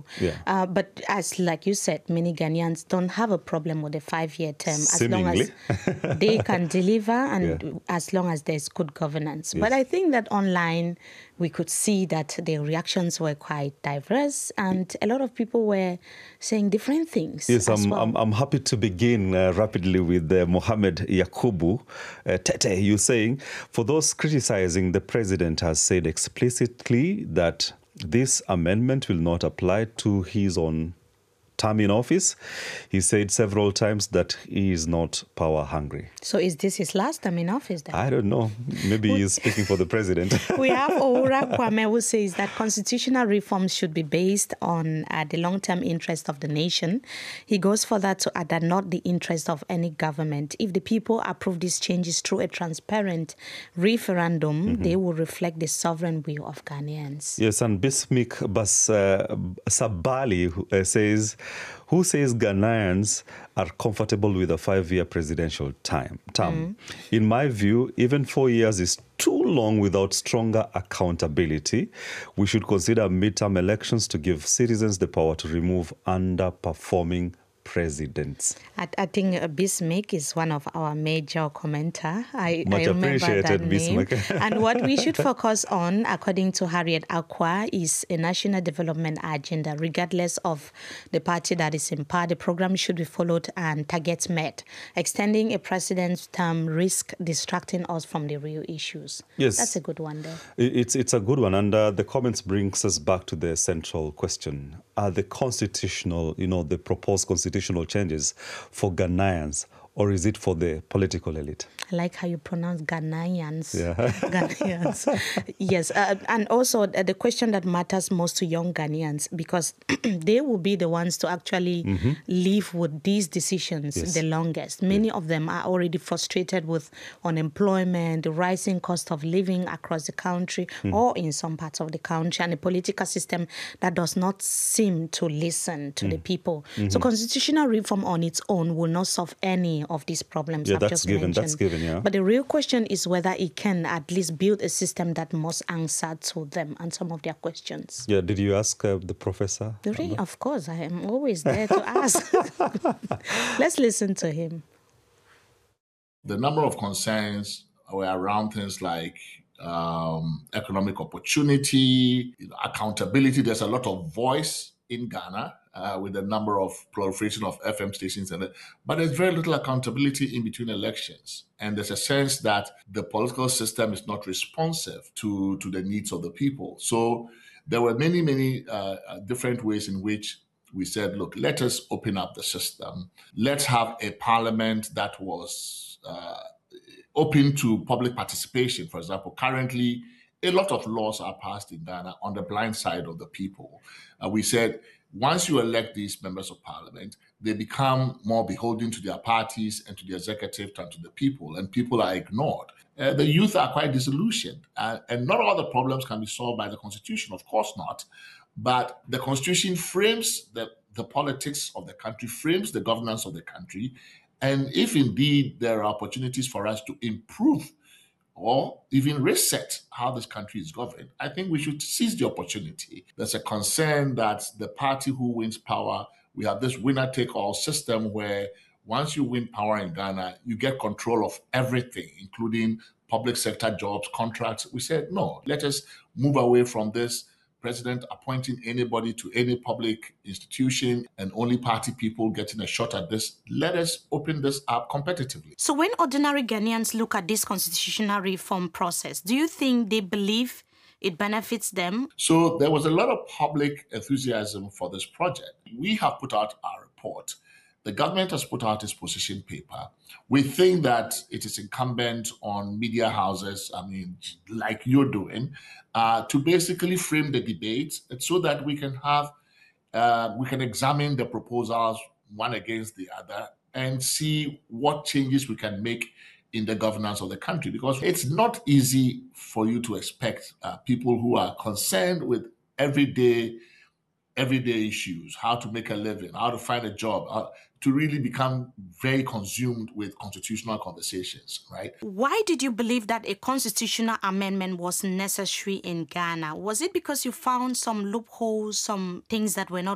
Yeah. But as like you said, many Ghanaians don't have a problem with a 5-year term as long as they can deliver and as long as there's good governance. But I think that online we could see that the reactions were quite diverse and a lot of people were saying different things. Yes, well. I'm happy to begin rapidly with Mohamed Yakubu. Tete, you're saying, for those criticizing, the president has said explicitly that this amendment will not apply to his own term in office. He said several times that he is not power hungry. So is this his last term in office then? I don't know. Maybe he's speaking for the president. We have Owura Kwame who says that constitutional reforms should be based on the long-term interest of the nation. He goes further to add that not the interest of any government. If the people approve these changes through a transparent referendum, they will reflect the sovereign will of Ghanaians. Yes, and Bismik Sabali says, who says Ghanaians are comfortable with a 5-year presidential term? In my view, even 4 years is too long without stronger accountability. We should consider midterm elections to give citizens the power to remove underperforming presidents. I think Bismarck is one of our major commenter. I remember that name. Bismarck. And what we should focus on, according to Harriet Akwa, is a national development agenda. Regardless of the party that is in power, the program should be followed and targets met. Extending a president's term risk distracting us from the real issues. Yes. That's a good one there. It's a good one. And the comments brings us back to the central question. Are the constitutional, the proposed constitutional changes for Ghanaians, or is it for the political elite? I like how you pronounce Ghanaians. Yeah. Ghanaians. Yes. And also the question that matters most to young Ghanaians, because they will be the ones to actually live with these decisions the longest. Many of them are already frustrated with unemployment, the rising cost of living across the country or in some parts of the country, and a political system that does not seem to listen to the people. So constitutional reform on its own will not solve any of these problems I've just mentioned. That's given, yeah. But the real question is whether it can at least build a system that must answer to them and some of their questions. Yeah, did you ask the professor? Really? Of course, I am always there to ask. Let's listen to him. The number of concerns were around things like economic opportunity, accountability. There's a lot of voice in Ghana with the number of proliferation of FM stations, but there's very little accountability in between elections. And there's a sense that the political system is not responsive to the needs of the people. So there were many different ways in which we said, look, let us open up the system. Let's have a parliament that was open to public participation. For example, currently, a lot of laws are passed in Ghana on the blind side of the people. We said, once you elect these members of parliament, they become more beholden to their parties and to the executive and to the people, and people are ignored. The youth are quite disillusioned, and not all the problems can be solved by the constitution, of course not. But the constitution frames the politics of the country, frames the governance of the country. And if indeed there are opportunities for us to improve or even reset how this country is governed, I think we should seize the opportunity. There's a concern that the party who wins power, we have this winner-take-all system where once you win power in Ghana, you get control of everything, including public sector jobs, contracts. We said, no, let us move away from this president appointing anybody to any public institution and only party people getting a shot at this. Let us open this up competitively. So when ordinary Ghanaians look at this constitutional reform process, do you think they believe it benefits them? So there was a lot of public enthusiasm for this project. We have put out our report. The government has put out its position paper. We think that it is incumbent on media houses, like you're doing, to basically frame the debate so that we can examine the proposals one against the other and see what changes we can make in the governance of the country. Because it's not easy for you to expect people who are concerned with everyday issues, how to make a living, how to find a job, to really become very consumed with constitutional conversations, right? Why did you believe that a constitutional amendment was necessary in Ghana? Was it because you found some loopholes, some things that were not